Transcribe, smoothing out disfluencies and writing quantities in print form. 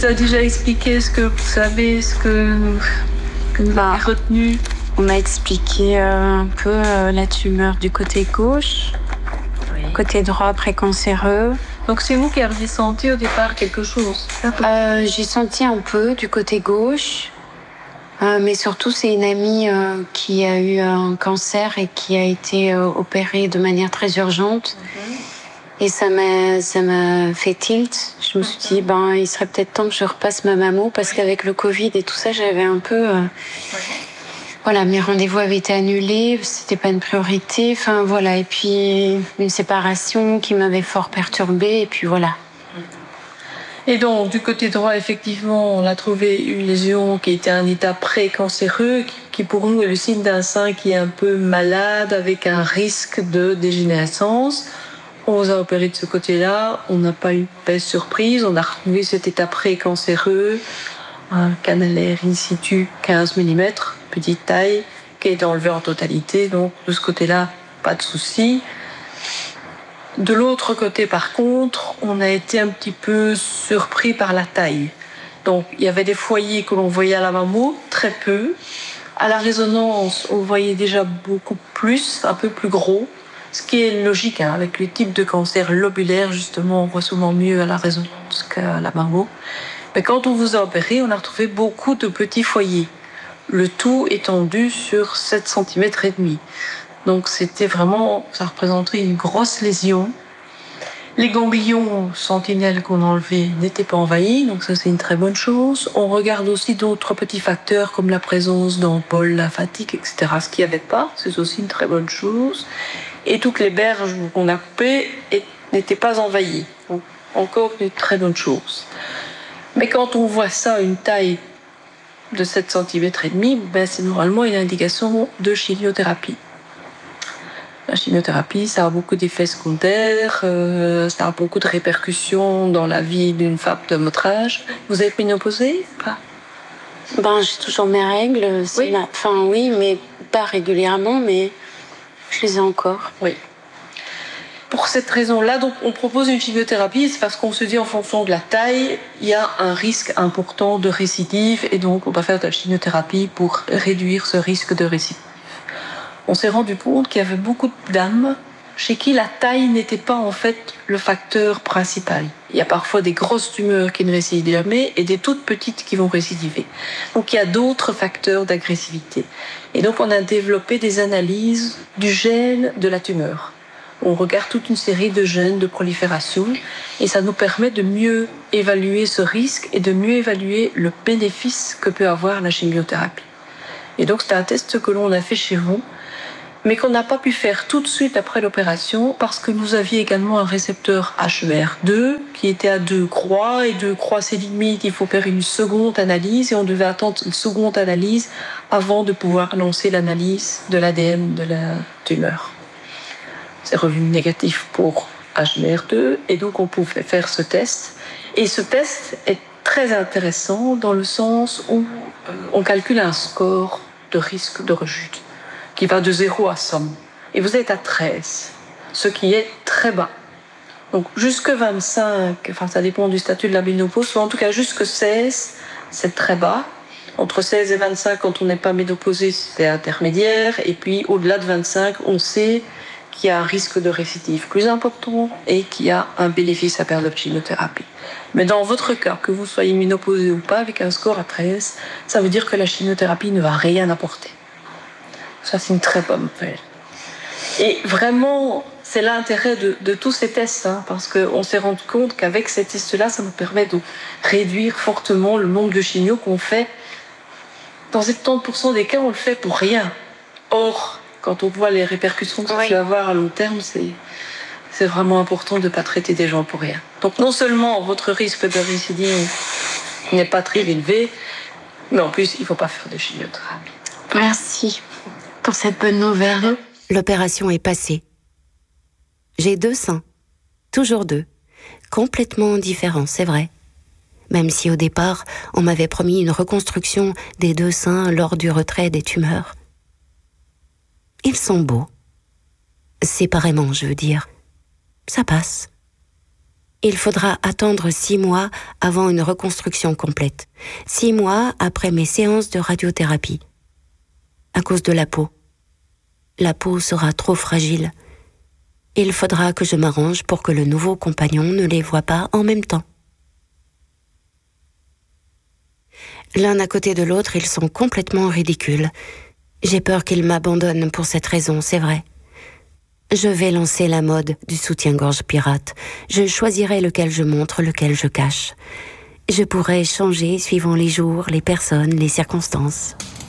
vous a déjà expliqué ce que vous savez, ce que vous avez retenu? On m'a expliqué un peu la tumeur du côté gauche, côté droit précancéreux. Donc c'est vous qui avez senti au départ quelque chose? J'ai senti un peu du côté gauche, mais surtout c'est une amie qui a eu un cancer et qui a été opérée de manière très urgente. Et ça m'a fait tilt. Je me suis dit, il serait peut-être temps que je repasse ma mammo, parce qu'avec le Covid et tout ça, j'avais un peu... Voilà, mes rendez-vous avaient été annulés, c'était pas une priorité. Enfin, voilà. Et puis, une séparation qui m'avait fort perturbée, et puis voilà. Et donc, du côté droit, effectivement, on a trouvé une lésion qui était un état pré-cancéreux, qui pour nous est le signe d'un sein qui est un peu malade, avec un risque de dégénérescence. On vous a opéré de ce côté-là, on n'a pas eu de surprise, on a retrouvé cet état pré-cancéreux, un canalaire in situ 15 mm, petite taille, qui est enlevé en totalité, donc de ce côté-là, pas de souci. De l'autre côté, par contre, on a été un petit peu surpris par la taille. Donc, il y avait des foyers que l'on voyait à la mammo, très peu. À la résonance, on voyait déjà beaucoup plus, un peu plus gros. Ce qui est logique, avec les types de cancers lobulaires, justement, on voit souvent mieux à la résonance qu'à la mammo. Mais quand on vous a opéré, on a retrouvé beaucoup de petits foyers. Le tout étendu sur 7 cm et demi. Donc c'était vraiment, ça représentait une grosse lésion. Les ganglions sentinelles qu'on a enlevés n'étaient pas envahis, donc ça c'est une très bonne chose. On regarde aussi d'autres petits facteurs comme la présence d'ampolles lymphatiques, etc. Ce qu'il n'y avait pas, c'est aussi une très bonne chose. Et toutes les berges qu'on a coupées n'étaient pas envahies. Donc, encore une très bonne chose. Mais quand on voit ça, une taille de 7 cm et demi, c'est normalement une indication de chimiothérapie. La chimiothérapie, ça a beaucoup d'effets secondaires, ça a beaucoup de répercussions dans la vie d'une femme de votre âge. Vous êtes ménopausée ou pas? J'ai toujours mes règles. Oui. Oui, mais pas régulièrement, mais je les ai encore. Oui. Pour cette raison-là, donc, on propose une chimiothérapie, c'est parce qu'on se dit en fonction de la taille, il y a un risque important de récidive, et donc on va faire de la chimiothérapie pour réduire ce risque de récidive. On s'est rendu compte qu'il y avait beaucoup de dames chez qui la taille n'était pas en fait le facteur principal. Il y a parfois des grosses tumeurs qui ne récidivent jamais et des toutes petites qui vont récidiver. Donc il y a d'autres facteurs d'agressivité. Et donc on a développé des analyses du gène de la tumeur. On regarde toute une série de gènes de prolifération et ça nous permet de mieux évaluer ce risque et de mieux évaluer le bénéfice que peut avoir la chimiothérapie. Et donc c'est un test que l'on a fait chez vous, mais qu'on n'a pas pu faire tout de suite après l'opération parce que nous avions également un récepteur HER2 qui était à 2 croix, et 2 croix c'est limite, il faut faire une seconde analyse et on devait attendre une seconde analyse avant de pouvoir lancer l'analyse de l'ADN de la tumeur. C'est revenu négatif pour HER2 et donc on pouvait faire ce test. Et ce test est très intéressant dans le sens où on calcule un score de risque de rechute qui va de 0 à 100. Et vous êtes à 13, ce qui est très bas. Donc jusque 25, ça dépend du statut de la ménopause, mais en tout cas jusque 16, c'est très bas. Entre 16 et 25, quand on n'est pas ménopausé, c'est intermédiaire. Et puis au-delà de 25, on sait qu'il y a un risque de récidive plus important et qu'il y a un bénéfice à perdre de chimiothérapie. Mais dans votre cas, que vous soyez ménopausé ou pas, avec un score à 13, ça veut dire que la chimiothérapie ne va rien apporter. Ça, c'est une très bonne nouvelle. Et vraiment, c'est l'intérêt de tous ces tests, parce qu'on s'est rendu compte qu'avec ces tests-là, ça nous permet de réduire fortement le nombre de chimios qu'on fait. Dans 70% des cas, on le fait pour rien. Or, quand on voit les répercussions que ça peut avoir à long terme, c'est vraiment important de ne pas traiter des gens pour rien. Donc non seulement votre risque de récidive n'est pas très élevé, mais en plus, il ne faut pas faire de chimiothérapie. Merci pour cette bonne nouvelle. L'opération est passée. J'ai 2 seins, toujours 2, complètement différents, c'est vrai. Même si au départ, on m'avait promis une reconstruction des 2 seins lors du retrait des tumeurs. Ils sont beaux. Séparément, je veux dire. Ça passe. Il faudra attendre 6 mois avant une reconstruction complète. 6 mois après mes séances de radiothérapie. À cause de la peau. La peau sera trop fragile. Il faudra que je m'arrange pour que le nouveau compagnon ne les voie pas en même temps. L'un à côté de l'autre, ils sont complètement ridicules. J'ai peur qu'ils m'abandonnent pour cette raison, c'est vrai. Je vais lancer la mode du soutien-gorge pirate. Je choisirai lequel je montre, lequel je cache. Je pourrai changer suivant les jours, les personnes, les circonstances.